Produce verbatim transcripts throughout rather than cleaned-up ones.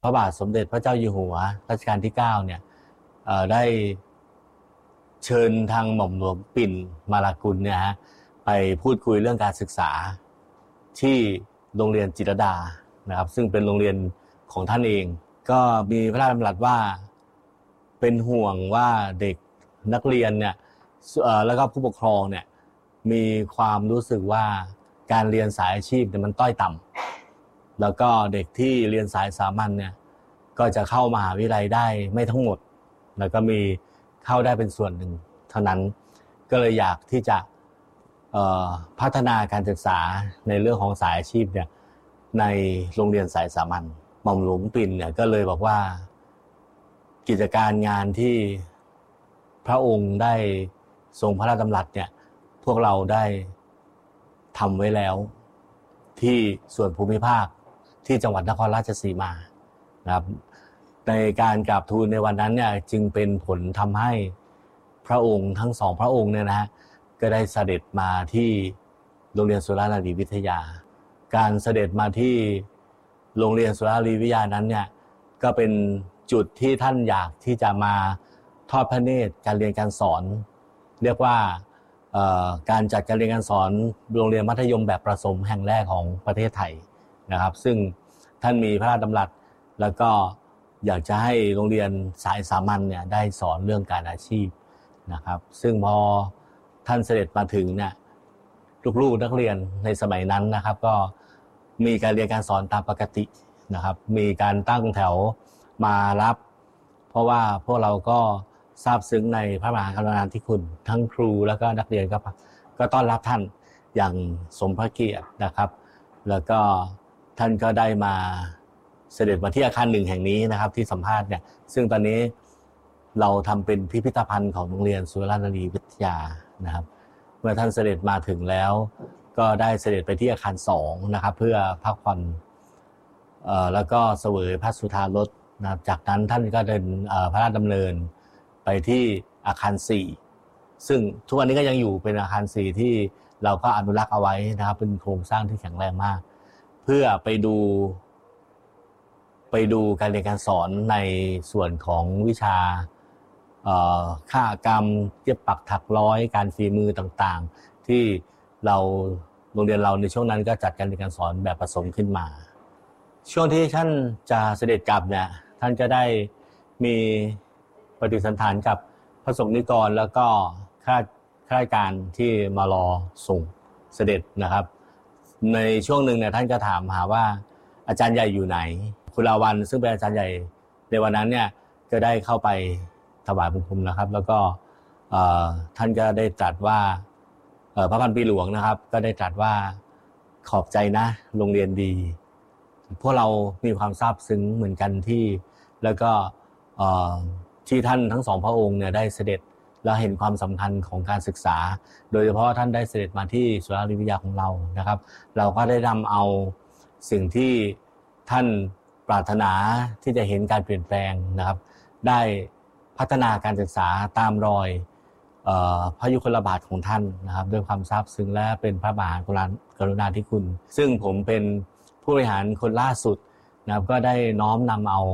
พระบาทสมเด็จพระเจ้าอยู่หัวรัชกาลที่เก้าเนี่ยได้เชิญทางหม่อมหลวงปิ่นมาลากุลเนี่ยฮะไปพูดคุยเรื่องการศึกษาที่โรงเรียนจิตรลดานะครับซึ่งเป็นโรงเรียนของท่านเองก็มีพระราชดำรัสว่าเป็นห่วงว่าเด็กนักเรียนเนี่ยแล้วก็ผู้ปกครองเนี่ยมีความรู้สึกว่าการเรียนสายอาชีพเนี่ยมันต้อยต่ำแล้วก็เด็กที่เรียนสายสามัญเนี่ยก็จะเข้ามหาวิทยาลัยได้ไม่ทั้งหมดแล้วก็มีเข้าได้เป็นส่วนหนึ่งเท่านั้นก็เลยอยากที่จะพัฒนาการศึกษาในเรื่องของสายอาชีพเนี่ยในโรงเรียนสายสามัญหม่อมหลวงปิ่นเนี่ยก็เลยบอกว่ากิจการงานที่พระองค์ได้ทรงพระราชดำรัสเนี่ยพวกเราได้ทำไว้แล้วที่ส่วนภูมิภาคที่จังหวัดนครราชสีมานะครับในการกราบทูลในวันนั้นเนี่ยจึงเป็นผลทำให้พระองค์ทั้งสองพระองค์เนี่ยนะฮะก็ได้เสด็จมาที่โรงเรียนสุรานารีวิทยาการเสด็จมาที่โรงเรียนสุรานารีวิทยานั้นเนี่ยก็เป็นจุดที่ท่านอยากที่จะมาทอดพระเนตรการเรียนการสอนเรียกว่าการจัดการเรียนการสอนโรงเรียนมัธยมแบบประถมแห่งแรกของประเทศไทยนะครับซึ่งท่านมีพระราชดำรัสแล้วก็อยากจะให้โรงเรียนสายสามัญเนี่ยได้สอนเรื่องการอาชีพนะครับซึ่งพอท่านเสด็จมาถึงเนี่ยลูกๆนักเรียนในสมัยนั้นนะครับก็มีการเรียนการสอนตามปกตินะครับมีการตั้งแถวมารับเพราะว่าพวกเราก็ซาบซึ้งในพระมหากรุณาธิคุณทั้งครูแล้วก็นักเรียนก็ก็ต้อนรับท่านอย่างสมพระเกียรตินะครับแล้วก็ท่านก็ได้มาเสด็จมาที่อาคารหนึ่งแห่งนี้นะครับที่สัมภาษณ์เนี่ยซึ่งตอนนี้เราทำเป็นพิพิธภัณฑ์ของโรงเรียนสุรานารีวิทยานะครับเมื่อท่านเสด็จมาถึงแล้วก็ได้เสด็จไปที่อาคารสองนะครับเพื่อพักผ่อนแล้วก็เสวยพระสุธารสนะครับจากนั้นท่านก็เดินพระราชดำเนินไปที่อาคารสี่ซึ่งทุกวันนี้ก็ยังอยู่เป็นอาคารสี่ที่เราก็อนุรักษ์เอาไว้นะครับเป็นโครงสร้างที่แข็งแรงมากเพื่อไปดูไปดูการเรียนการสอนในส่วนของวิชาค่ากรรมเย็บปักถักร้อยการฝีมือต่างๆที่เราโรงเรียนเราในช่วงนั้นก็จัดการเรียนการสอนแบบผสมขึ้นมาช่วงที่ท่านจะเสด็จกลับเนี่ยท่านก็ได้มีปฏิสันถานกับพระสงฆ์นิกรแล้วก็ข้าข้าราชการที่มารอส่งเสด็จนะครับในช่วงหนึ่งเนี่ยท่านก็ถามหาว่าอาจารย์ใหญ่อยู่ไหนคุณลาวันซึ่งเป็นอาจารย์ใหญ่ในวันนั้นเนี่ยก็ได้เข้าไปถวายบังคมนะครับแล้วก็ท่านก็ได้ตรัสว่าพระพันปีหลวงนะครับก็ได้ตรัสว่าขอบใจนะโรงเรียนดีพวกเรามีความซาบซึ้งเหมือนกันที่แล้วก็ที่ท่านทั้งสองพระองค์เนี่ยได้เสด็จและเห็นความสำคัญของการศึกษาโดยเฉพาะท่านได้เสด็จมาที่สุรานารีวิทยาของเรานะครับเราก็ได้นำเอาสิ่งที่ท่านปรารถนาที่จะเห็นการเปลี่ยนแปลงนะครับได้พัฒนาการศึกษาตามรอยพระยุคลบาทของท่านนะครับด้วยความซาบซึ้งและเป็นพระมหากรุณาธิคุณซึ่งผมเป็นผู้บริหารคนล่าสุดนะครับก็ได้น้อมนำเอา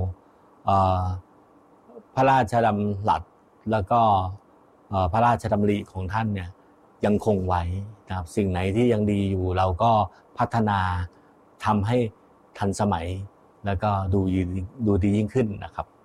พระราชดำรัสแล้วก็พระราชดำริของท่านเนี่ยยังคงไว้นะครับสิ่งไหนที่ยังดีอยู่เราก็พัฒนาทำให้ทันสมัยแล้วก็ดูดูดียิ่งขึ้นนะครับ